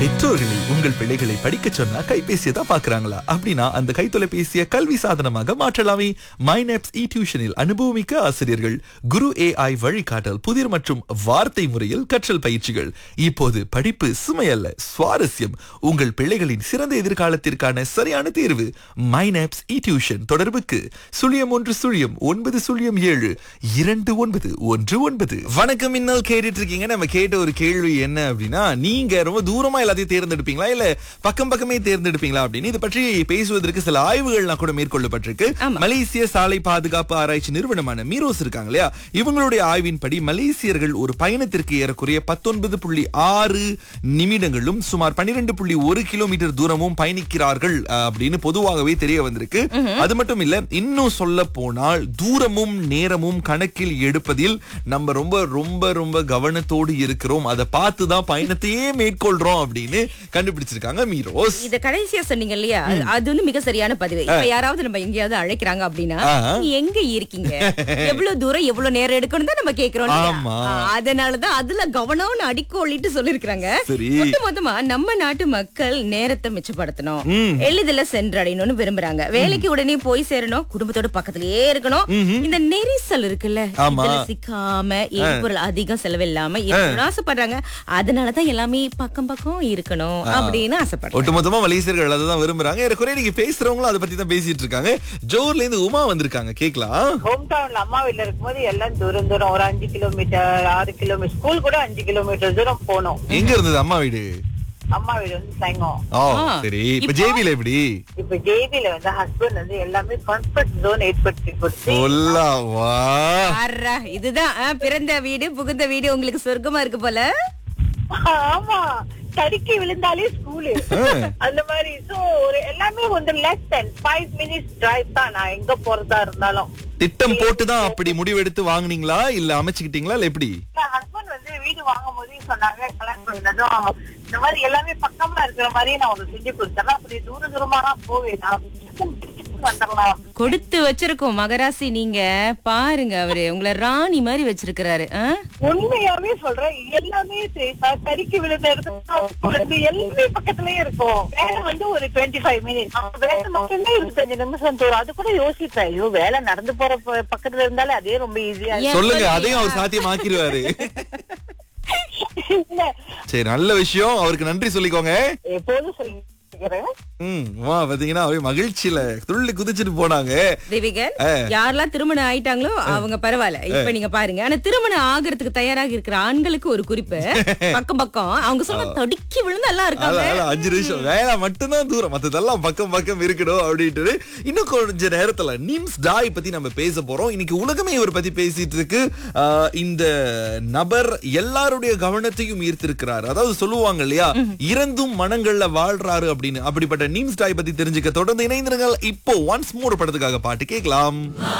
பெற்றோர்களை உங்கள் பிள்ளைகளை படிக்க சொன்னா கைபேசியை தான் பாக்குறாங்களா? அப்படின்னா அந்த கைத்தொலைபேசியை கல்வி சாதனமாக மாற்றலாமே. மைனப்ஸ் இ டியூஷனில் அனுபவமிக்க ஆசிரியர்கள், குரு AI வழிகாட்டல், புதிர் மற்றும் வார்த்தை முறையில் கற்றல் பயிற்சிகள். இப்போது படிப்பு சுமையல்ல, சுவாரஸ்யம். உங்கள் பிள்ளைகளின் சிறந்த எதிர்காலத்திற்கான சரியான தேர்வு மைனப்ஸ் இ டியூஷன். தொடர்புக்கு 0109072919. வணக்கம், இன்னல் கேட்டுட்டு இருக்கீங்க. நம்ம கேட்ட ஒரு கேள்வி என்ன அப்படின்னா, நீங்க ரொம்ப தூரமா எல்லாத்தையும் தேர்ந்தெடுப்பீங்களா இல்ல பக்கம் பக்கமே தேர்ந்தெடுப்பீங்களா அப்படின்னு. இது பற்றி பேசுவதற்கு சில ஆய்வுகள்லாம் கூட மேற்கொள்ளப்பட்டிருக்கு. மலேசிய சாலை பாதுகாப்பு ஆராய்ச்சி நிறுவனமான மீரோஸ் இருக்காங்க இல்லையா, இவங்களுடைய ஆய்வின்படி மலேசியர்கள் ஒரு பயணத்திற்கு ஏறக்குறைய 19.6 நிமிடங்களும் சுமார் 12.1 கிலோமீட்டர் தூரமும் பயணிக்கிறார்கள் அப்படின்னு பொதுவாகவே தெரிய வந்திருக்கு. அது மட்டும் இல்ல, இன்னும் சொல்ல போனால் தூரமும் நேரமும் கணக்கில் எடுப்பதில் நம்ம ரொம்ப ரொம்ப ரொம்ப கவனத்தோடு இருக்கிறோம். அதை பார்த்துதான் பயணத்தையே மேற்கொள்றோம் அப்படின்னு கண்டுபிடிச்சிருக்காங்க மீரோஸ். இத கடைசியா சொன்னீங்க இல்லையா, அது வந்து மிக சரியான பதிவு. இப்ப யாராவது நம்ம எங்கேயாவது அழைக்கிறாங்க அப்படின்னா, நீங்க எங்க இருக்கீங்க, எவ்வளவு தூரம் எவ்வளவு நேரம் எடுக்கணும் தான் நம்ம கேக்குறோம். அதனாலதான் அதுல கவனம்னு அடிக்கோலிட்டு சொல்லிருக்காங்க. மொத்தமா நம்ம நாட்டு மக்கள் நேரத்தை மிச்சப்படுத்தணும், எளிதில் சென்றடையணும்னு விரும்புறாங்க. வேலைக்கு உடனே போய் சேரணும், குடும்பத்தோட பக்கத்திலேயே இருக்கணும். இந்த நெரிசல் இருக்குல்ல, இதுல சிக்காம எரிபொருள் அதிகம் செலவில்லாம இருக்கணும்னு ஆசைப்படுறாங்க. அதனாலதான் எல்லாமே பக்கம் பக்கம் இருக்கணும் அப்படின்னு ஆசைப்படுறாங்க. ஒட்டுமொத்தமா மலேசியர்கள் அதை தான் விரும்புறாங்க. ஏறக்குறைய நீங்க பேசுறவங்களும் அதை பத்தி தான் பேசிட்டு இருக்காங்க. ஜோர்ல இருந்து உமா வந்திருக்காங்க, கேக்கலாம். ஹோம் டவுன்ல அம்மா வீட்டுல இருக்கும்போது எல்லாம் தூரம் தூரம் ஒரு 5 கிலோமீட்டர் 6 கிலோமீட்டர், ஸ்கூல் கூட 5 கிலோமீட்டர் தூரம் போனோம். எங்க இருந்தது அம்மா வீடு? அம்மா வீடு வந்து சைங்கோ. சரி, இப்ப ஜேபில எப்படி? இப்ப ஜேபில வந்து ஹஸ்பண்ட் வந்து எல்லாமே கம்ஃபர்ட் ஜோன் ஏற்படுத்தி கொடுத்து. இதுதான் பிறந்த வீடு புகுந்த வீடு, உங்களுக்கு சொர்க்கமா இருக்கு போல. ஆமா, தடுக்கி விழுந்தாலே ஸ்கூலு அந்த மாதிரி. சோ ஒரு எல்லாமே வந்து less than 5 minutes drive தான். நான் எங்க போறதா இருந்தாலும் திட்டம் போட்டுதான் அப்படி முடிவெடுத்து வாங்குனீங்களா இல்ல அமைச்சுக்கிட்டீங்களா இல்ல எப்படி? ஹஸ்பண்ட் வந்து வீடு வாங்கும் போதே சொன்னாங்க, கல்யாணம் பண்ணதும் இந்த மாதிரி எல்லாமே பக்கமா இருக்கிற மாதிரி நான் ஒரு செஞ்சு கொடுத்தேன். அப்படி தூர தூரமா தான் போவேன். கொடுத்து வச்சிருக்கோம் மகராசி. நீங்க பாருங்க, அவரு உங்களை ராணி மாதிரி வச்சிருக்கிறாரு. உண்மையாவே சொல்றேன், எல்லாமே தறிக்கு விழுந்த இடத்துல எல்லாமே பக்கத்துலயே இருக்கும். வேலை வந்து ஒரு 25 மினிட்ஸ், வேலை மட்டும்தான் 25 நிமிஷம் தூரம். அது கூட யோசிப்பேன், ஐயோ வேலை நடந்து போற பக்கத்துல இருந்தாலே அதே ரொம்ப ஈஸியா சொல்லுங்க. அதையும் அவர் சாத்தியமாக்கிடுவாரு. சரி, நல்ல விஷயம். அவருக்கு நன்றி சொல்லிக்கோங்க. எப்போதும் சொல்லி பாத்தீங்கன்னா மகிழ்ச்சியில துள்ளி குதிச்சுட்டு போனாங்க. யாரெல்லாம் திருமணம் ஆயிட்டாங்களோ அவங்க பரவாயில்ல. இப்ப நீங்க பாருங்க, ஆனா திருமணம் ஆகிறதுக்கு தயாராக இருக்கிற ஆண்களுக்கு ஒரு குறிப்பு, பக்கம் பக்கம் அவங்க சொன்ன தடுக்கி விழுந்து எல்லாம் இருக்காங்க. 5 நிமிஷம் வேலை மட்டும்தான் தூரம், மத்ததெல்லாம் பக்கம் பக்கம் இருக்கணும் அப்படின்ட்டு. இன்னும் கொஞ்ச நேரத்துல நிம்ஸ் டாய் பத்தி நம்ம பேச போறோம். இன்னைக்கு உலகமே இவர் பத்தி பேசிட்டு இருக்கு. இந்த நபர் எல்லாருடைய கவனத்தையும் ஈர்த்திருக்கிறார். அதாவது சொல்லுவாங்க இல்லையா, இறந்தும் மனங்கள்ல வாழ்றாரு அப்படின்னு. அப்படிப்பட்ட நிம்ஸ் டாய் பத்தி தெரிஞ்சுக்க தொடர்ந்து இணைந்திருங்கள். இப்போ ஒன்ஸ் மோர் படத்துக்காக பாட்டு கேட்கலாம்.